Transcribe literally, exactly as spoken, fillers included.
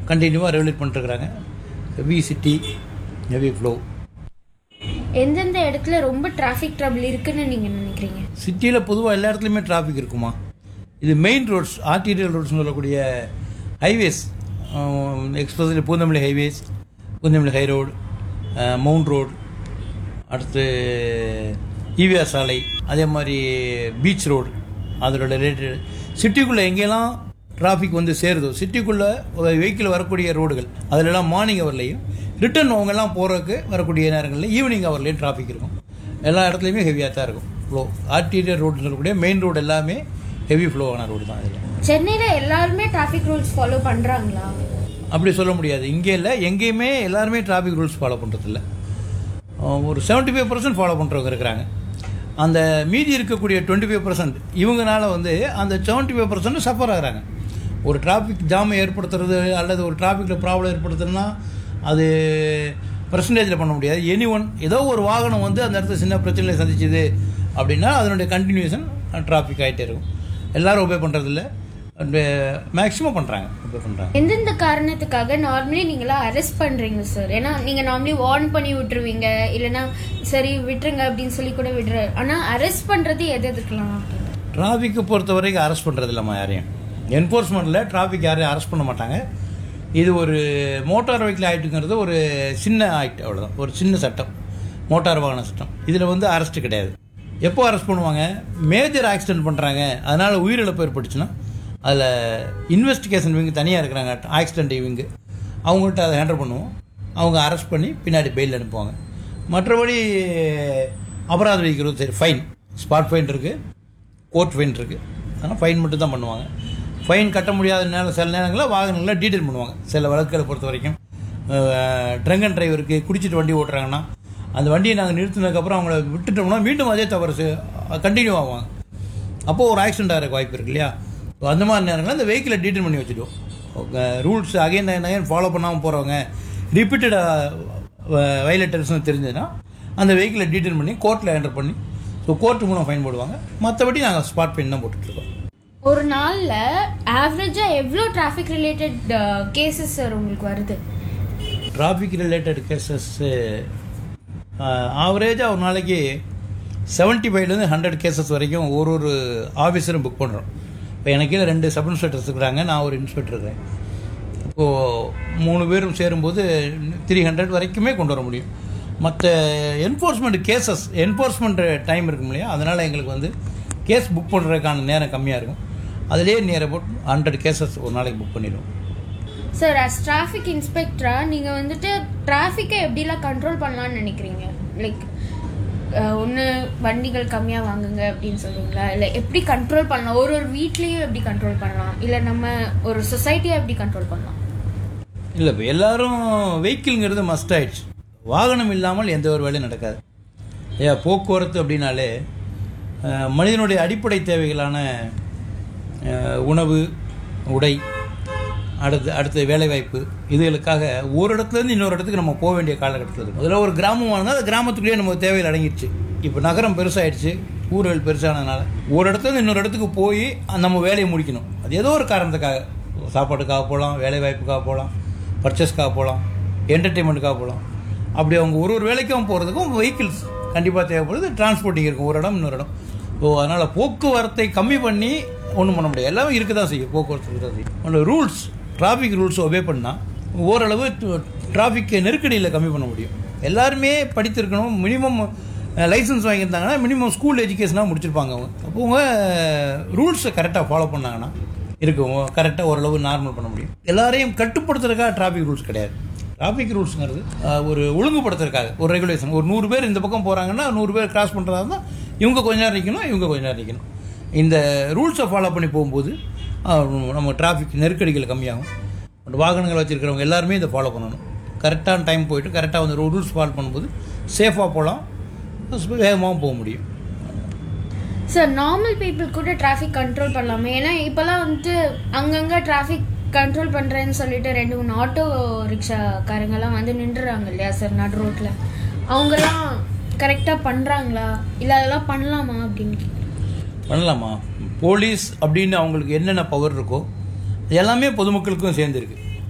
கண்டினியூவாக regulate பண்ணிட்டுருக்குறாங்க. Heavy city, heavy flow. எந்தெந்த இடத்துல ரொம்ப டிராஃபிக் ட்ரபிள் இருக்குன்னு நீங்கள் நினைக்கிறீங்க? சிட்டியில் பொதுவாக எல்லா இடத்துலையுமே டிராஃபிக் இருக்குமா. இது மெயின் ரோட்ஸ், ஆர்டீரியல் ரோட்ஸ்னு சொல்லக்கூடிய highways, especially Poonamallee highways, Poonamallee high road, mount road, அடுத்து ஈவிஆர் சாலை, அதே மாதிரி பீச் ரோடு, அதோட ரிலேட்டட் சிட்டிக்குள்ளே எங்கெல்லாம் டிராஃபிக் வந்து சேருதோ, சிட்டிக்குள்ளே வெஹிக்கிள் வரக்கூடிய ரோடுகள் அதிலெல்லாம் மார்னிங் ஹவர்லையும் ரிட்டர்ன் அவங்கெல்லாம் போகிறதுக்கு வரக்கூடிய நேரங்களில் ஈவினிங் ஹவர்லேயும் டிராஃபிக் இருக்கும். எல்லா இடத்துலையுமே ஹெவியாக தான் இருக்கும் ஃப்ளோ. ஆர்டீரியல் ரோடுன்னு சொல்லக்கூடிய மெயின் ரோடு எல்லாமே ஹெவி ஃப்ளோ ஆன ரோடு தான். அதில் சென்னையில் எல்லாருமே டிராஃபிக் ரூல்ஸ் ஃபாலோ பண்ணுறாங்களா? அப்படி சொல்ல முடியாது. இங்கே இல்லை, எங்கேயுமே எல்லாருமே டிராஃபிக் ரூல்ஸ் ஃபாலோ பண்ணுறதில்ல. ஒரு செவன்ட்டி ஃபைவ் பர்சன்ட் ஃபாலோ பண்ணுறவங்க இருக்கிறாங்க. அந்த மீதி இருக்கக்கூடிய டுவெண்ட்டி ஃபைவ் பர்சன்ட் இவங்கனால வந்து அந்த செவன்ட்டி ஃபைவ் பர்சன்ட் சஃபர் ஆகிறாங்க. ஒரு டிராஃபிக் ஜாமை ஏற்படுத்துறது அல்லது ஒரு டிராஃபிக்கில் ப்ராப்ளம் ஏற்படுத்துறதுனா அது பர்சன்டேஜில் பண்ண முடியாது. எனி ஒன் ஏதோ ஒரு வாகனம் வந்து அந்த இடத்துல சின்ன பிரச்சனையை சந்திச்சுது அப்படின்னா அதனுடைய கண்டினியூஷன் டிராஃபிக் ஆகிட்டே இருக்கும். எல்லோரும் ஒபே பண்ணுறதில்ல, மேக்ஸிமம் பண்ணுறாங்க, ஒபே பண்ணுறாங்க. எந்தெந்த காரணத்துக்காக நார்மலி நீங்களாம் அரெஸ்ட் பண்ணுறீங்க சார்? ஏன்னா நீங்கள் நார்மலி வார்ன் பண்ணி விட்டுருவீங்க, இல்லைன்னா சரி விட்டுருங்க அப்படின்னு சொல்லி கூட விடுற. ஆனால் அரெஸ்ட் பண்ணுறது எது எதுக்கலாம்? டிராஃபிக்கை பொறுத்த வரைக்கும் அரெஸ்ட் பண்ணுறது இல்லைம்மா யாரையும். என்ஃபோர்ஸ்மெண்ட்டில் டிராஃபிக் யாரையும் அரெஸ்ட் பண்ண மாட்டாங்க. இது ஒரு மோட்டார் வெஹிக்கிள் ஆக்டுங்கிறது ஒரு சின்ன ஆக்ட், அவ்வளோதான், ஒரு சின்ன சட்டம், மோட்டார் வாகன சட்டம். இதில் வந்து அரெஸ்ட்டு கிடையாது. எப்போ அரெஸ்ட் பண்ணுவாங்க? மேஜர் ஆக்சிடென்ட் பண்ணுறாங்க, அதனால் உயிரிழப்பு ஏற்பட்டுச்சுன்னா அதில் இன்வெஸ்டிகேஷன் விங்கு தனியாக இருக்கிறாங்க, ஆக்சிடென்ட் விங்கு, அவங்கள்ட்ட அதை ஹேண்டில் பண்ணுவோம். அவங்க அரெஸ்ட் பண்ணி பின்னாடி பெயில் அனுப்புவாங்க. மற்றபடி அபராதம் விதிக்கிறது சரி, ஃபைன், ஸ்பாட் ஃபைன் இருக்குது, கோர்ட் ஃபைன் இருக்குது. ஆனால் ஃபைன் மட்டும் தான் பண்ணுவாங்க. ஃபைன் கட்ட முடியாத நேரம் சில நேரங்களில் வாகனங்களை டீட்டெயில் பண்ணுவாங்க. சில வழக்குகளை பொறுத்த வரைக்கும் ட்ரங்க் அண்ட் டிரைவருக்கு குடிச்சிட்டு வண்டி ஓட்டுறாங்கன்னா அந்த வண்டியை நாங்கள் நிறுத்தினதுக்கப்புறம் அவங்கள விட்டுட்டோம்னா மீண்டும் அதே தவறு கண்டினியூ ஆவாங்க. அப்போது ஒரு ஆக்சிடென்ட் ஆகிறக்கு வாய்ப்பு இருக்கு இல்லையா? அந்த மாதிரி நேரங்களில் அந்த வெஹிக்கிளை டீட்டெயில் பண்ணி வச்சுடுவோம். ரூல்ஸ் அகைன் அகைன் ஃபாலோ பண்ணாமல் போகிறவங்க, ரிப்பீட்டடாக வயலேட்டர்ஸ்னு தெரிஞ்சதுன்னா அந்த வெஹிக்கிளை டீட்டெயில் பண்ணி கோர்ட்டில் என்டர் பண்ணி, ஸோ கோர்ட்டு மூலம் ஃபைன் போடுவாங்க. மற்றபடி நாங்கள் ஸ்பாட் ஃபைன் தான் போட்டுட்ருக்கோம். ஒரு நாளில் ஆவரேஜாக எவ்வளோ டிராஃபிக் ரிலேட்டட் கேசஸ் சார் உங்களுக்கு வருது? டிராஃபிக் ரிலேட்டட் கேசஸ் ஆவரேஜாக ஒரு நாளைக்கு செவன்ட்டி ஃபைவ்லேருந்து ஹண்ட்ரட் கேசஸ் வரைக்கும் ஒரு ஒரு ஆஃபீஸரும் புக் பண்ணுறோம். இப்போ எனக்கு கீழே ரெண்டு சப் இன்ஸ்பெக்டர்ஸ் இருக்கிறாங்க, நான் ஒரு இன்ஸ்பெக்டர் இருக்கேன். இப்போது மூணு பேரும் சேரும்போது த்ரீ ஹண்ட்ரட் வரைக்குமே கொண்டு வர முடியும். மற்ற என்ஃபோர்ஸ்மெண்ட் கேசஸ், என்ஃபோர்ஸ்மெண்ட் டைம் இருக்கும் இல்லையா, அதனால் எங்களுக்கு வந்து கேஸ் புக் பண்ணுறதுக்கான நேரம் கம்மியாக இருக்கும். அதிலே நியர் அபவுட் ஹண்ட்ரட் கேசஸ் ஒரு நாளைக்கு புக் பண்ணிடுவோம். சார், அஸ் டிராஃபிக் இன்ஸ்பெக்டராக நீங்கள் வந்துட்டு டிராஃபிக்கை எப்படிலாம் கண்ட்ரோல் பண்ணலான்னு நினைக்கிறீங்க? லைக் ஒன்று வண்டிகள் கம்மியாக வாங்குங்க அப்படின்னு சொல்லுவீங்களா, இல்லை எப்படி கண்ட்ரோல் பண்ணலாம்? ஒரு ஒரு வீட்லேயும் எப்படி கண்ட்ரோல் பண்ணலாம், இல்லை நம்ம ஒரு சொசைட்டியை எப்படி கண்ட்ரோல் பண்ணலாம்? இல்லை, இப்போ எல்லாரும் வெஹிக்கிள்ங்கிறது மஸ்ட் ஆயிடுச்சு. வாகனம் இல்லாமல் எந்த ஒரு வேலையும் நடக்காது. ஏ போக்குவரத்து அப்படின்னாலே மனிதனுடைய அடிப்படை தேவைகளான உணவு, உடை, அடுத்து அடுத்து வேலைவாய்ப்பு, இதுகளுக்காக ஒரு இடத்துலேருந்து இன்னொரு இடத்துக்கு நம்ம போக வேண்டிய காலகட்டத்தில் இருக்கும். அதில் ஒரு கிராமமாக இருந்தால் அந்த கிராமத்துக்குள்ளேயே நம்ம தேவைகள் அடங்கிடுச்சு. இப்போ நகரம் பெருசாகிடுச்சு, ஊர்கள் பெருசானதுனால ஒரு இடத்துலேருந்து இன்னொரு இடத்துக்கு போய் நம்ம வேலையை முடிக்கணும். அது ஏதோ ஒரு காரணத்துக்காக, சாப்பாட்டுக்காக போகலாம், வேலைவாய்ப்புக்காக போகலாம், பர்ச்சேஸ்க்காக போகலாம், என்டர்டெயின்மெண்ட்டுக்காக போகலாம். அப்படி அவங்க ஒரு ஒரு வேலைக்கும் போகிறதுக்கும் வெஹிக்கிள்ஸ் கண்டிப்பாக தேவைப்படுது. டிரான்ஸ்போர்ட்டிங் இருக்கும் ஒரு இடம் இன்னொரு இடம். ஸோ அதனால் போக்குவரத்தை கம்மி பண்ணி ஒன்றும் பண்ண முடியாது. எல்லாமே இருக்க தான் செய்யும், போக்குவரத்து இருக்க தான் செய்யும். அந்த ரூல்ஸ், டிராஃபிக் ரூல்ஸ் ஒபே பண்ணால் ஓரளவு டிராஃபிக் நெருக்கடியில் கம்மி பண்ண முடியும். எல்லாருமே படித்திருக்கணும். மினிமம் லைசன்ஸ் வாங்கியிருந்தாங்கன்னா மினிமம் ஸ்கூல் எஜுகேஷனாக முடிச்சிருப்பாங்க அவங்க. அப்போ அவங்க ரூல்ஸை கரெக்டாக ஃபாலோ பண்ணாங்கன்னா இருக்கும், கரெக்டாக ஓரளவு நார்மல் பண்ண முடியும். எல்லாரையும் கட்டுப்படுத்துறதுக்காக டிராஃபிக் ரூல்ஸ் கிடையாது. டிராஃபிக் ரூல்ஸுங்கிறது ஒரு ஒழுங்குபடுத்துறதுக்காக ஒரு ரெகுலேஷன். ஒரு நூறு பேர் இந்த பக்கம் போகிறாங்கன்னா நூறு பேர் கிராஸ் பண்ணுறதா இருந்தால் இவங்க கொஞ்ச நேரம் நிற்கணும், இவங்க கொஞ்ச நேரம் நிற்கணும். இந்த ரூல்ஸை ஃபாலோ பண்ணி போகும்போது நம்ம டிராஃபிக் நெருக்கடிகள் கம்மியாகும். வாகனங்கள் வச்சுருக்கிறவங்க எல்லாருமே இதை ஃபாலோ பண்ணணும். கரெக்டான டைம் போயிட்டு கரெக்டாக வந்து ரூல்ஸ் ஃபாலோ பண்ணும்போது சேஃபாக போகலாம், வேகமாகவும் போக முடியும். சார், நார்மல் பீப்புள் கூட டிராஃபிக் கண்ட்ரோல் பண்ணலாமே? ஏன்னா இப்போல்லாம் வந்துட்டு அங்கங்கே டிராஃபிக் கண்ட்ரோல் பண்ணுறேன்னு சொல்லிட்டு ரெண்டு மூணு ஆட்டோ ரிக்ஷாக்காரங்கெல்லாம் வந்து நின்றுறாங்க இல்லையா சார் நடு ரோட்டில். அவங்கெல்லாம் கரெக்டாக பண்ணுறாங்களா, இல்லை அதெல்லாம் பண்ணலாமா அப்படின்னு? பண்ணலாமா? போலீஸ் அப்படின்னு அவங்களுக்கு என்னென்ன பவர் இருக்கோ எல்லாமே பொதுமக்களுக்கும் சேர்ந்துருக்கு.